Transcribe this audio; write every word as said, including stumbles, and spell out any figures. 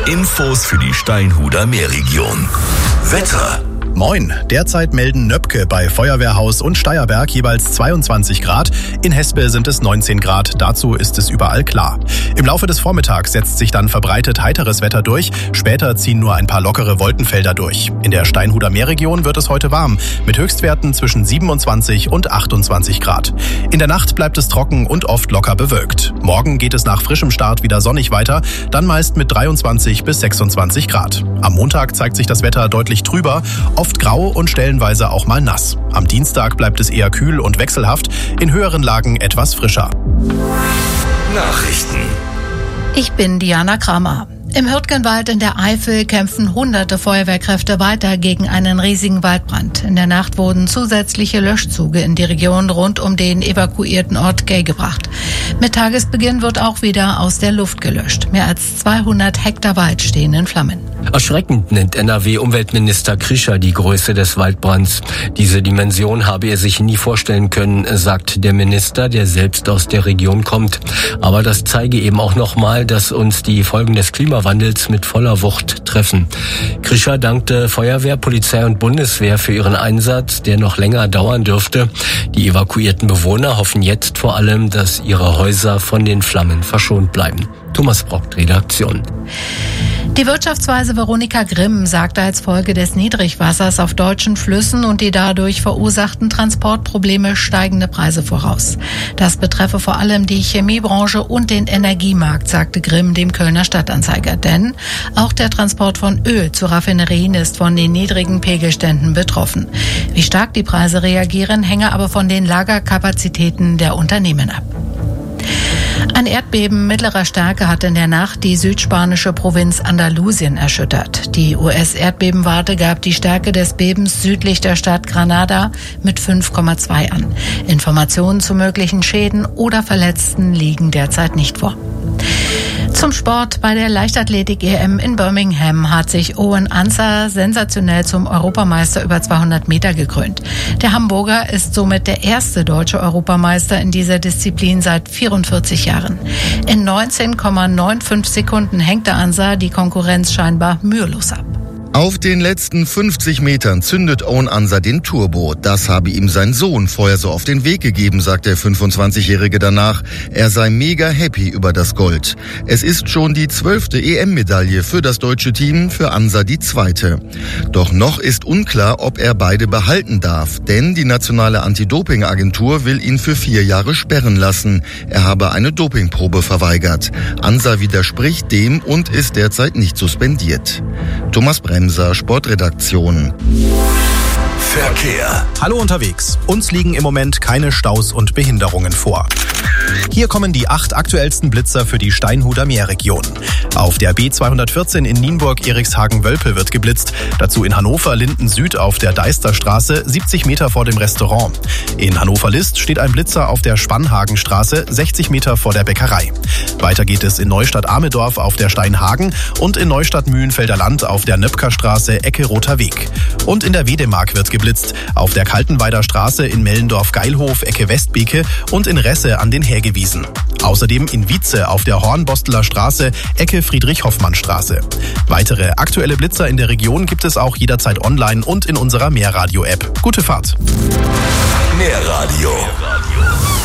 Infos für die Steinhuder Meerregion. Wetter. Moin, derzeit melden Nöpke bei Feuerwehrhaus und Steierberg jeweils zweiundzwanzig Grad, in Hespe sind es neunzehn Grad, dazu ist es überall klar. Im Laufe des Vormittags setzt sich dann verbreitet heiteres Wetter durch, später ziehen nur ein paar lockere Wolkenfelder durch. In der Steinhuder Meerregion wird es heute warm, mit Höchstwerten zwischen siebenundzwanzig und achtundzwanzig Grad. In der Nacht bleibt es trocken und oft locker bewölkt. Morgen geht es nach frischem Start wieder sonnig weiter, dann meist mit dreiundzwanzig bis sechsundzwanzig Grad. Am Montag zeigt sich das Wetter deutlich trüber, oft grau und stellenweise auch mal nass. Am Dienstag bleibt es eher kühl und wechselhaft, in höheren Lagen etwas frischer. Nachrichten. Ich bin Diana Kramer. Im Hürtgenwald in der Eifel kämpfen hunderte Feuerwehrkräfte weiter gegen einen riesigen Waldbrand. In der Nacht wurden zusätzliche Löschzüge in die Region rund um den evakuierten Ort Gey gebracht. Mit Tagesbeginn wird auch wieder aus der Luft gelöscht. Mehr als zweihundert Hektar Wald stehen in Flammen. Erschreckend nennt N R W-Umweltminister Krischer die Größe des Waldbrands. Diese Dimension habe er sich nie vorstellen können, sagt der Minister, der selbst aus der Region kommt. Aber das zeige eben auch nochmal, dass uns die Folgen des Klimawandels mit voller Wucht treffen. Krischer dankte Feuerwehr, Polizei und Bundeswehr für ihren Einsatz, der noch länger dauern dürfte. Die evakuierten Bewohner hoffen jetzt vor allem, dass ihre Häuser von den Flammen verschont bleiben. Thomas Brockt, Redaktion. Die Wirtschaftsweise Veronika Grimm sagte als Folge des Niedrigwassers auf deutschen Flüssen und die dadurch verursachten Transportprobleme steigende Preise voraus. Das betreffe vor allem die Chemiebranche und den Energiemarkt, sagte Grimm dem Kölner Stadtanzeiger. Denn auch der Transport von Öl zu Raffinerien ist von den niedrigen Pegelständen betroffen. Wie stark die Preise reagieren, hänge aber von den Lagerkapazitäten der Unternehmen ab. Ein Erdbeben mittlerer Stärke hat in der Nacht die südspanische Provinz Andalusien erschüttert. Die U S-Erdbebenwarte gab die Stärke des Bebens südlich der Stadt Granada mit fünf Komma zwei an. Informationen zu möglichen Schäden oder Verletzten liegen derzeit nicht vor. Zum Sport. Bei der Leichtathletik-E M in Birmingham hat sich Owen Ansah sensationell zum Europameister über zweihundert Meter gekrönt. Der Hamburger ist somit der erste deutsche Europameister in dieser Disziplin seit vierundvierzig Jahren. In neunzehn Komma fünfundneunzig Sekunden hängte Ansah die Konkurrenz scheinbar mühelos ab. Auf den letzten fünfzig Metern zündet Owen Ansah den Turbo. Das habe ihm sein Sohn vorher so auf den Weg gegeben, sagt der fünfundzwanzigjährige danach. Er sei mega happy über das Gold. Es ist schon die zwölfte E M-Medaille für das deutsche Team, für Ansah die zweite. Doch noch ist unklar, ob er beide behalten darf, denn die nationale Anti-Doping-Agentur will ihn für vier Jahre sperren lassen. Er habe eine Dopingprobe verweigert. Ansah widerspricht dem und ist derzeit nicht suspendiert. Thomas Bremser, Sportredaktion. Verkehr. Hallo unterwegs. Uns liegen im Moment keine Staus und Behinderungen vor. Hier kommen die acht aktuellsten Blitzer für die Steinhuder Meerregion. Auf der B zweihundertvierzehn in Nienburg-Erichshagen-Wölpe wird geblitzt. Dazu in Hannover-Linden Süd auf der Deisterstraße, siebzig Meter vor dem Restaurant. In Hannover-List steht ein Blitzer auf der Spannhagenstraße, sechzig Meter vor der Bäckerei. Weiter geht es in Neustadt-Amedorf auf der Steinhagen und in Neustadt-Mühlenfelder Land auf der Nöpkerstraße, Ecke Roter Weg. Und in der Wedemark wird geblitzt, auf der Kaltenweider Straße in Mellendorf-Geilhof, Ecke Westbeke und in Resse an den Hergewiesen. Außerdem in Wietze auf der Hornbosteler Straße, Ecke Friedrich-Hoffmann-Straße. Weitere aktuelle Blitzer in der Region gibt es auch jederzeit online und in unserer Meerradio-App. Gute Fahrt! Meerradio.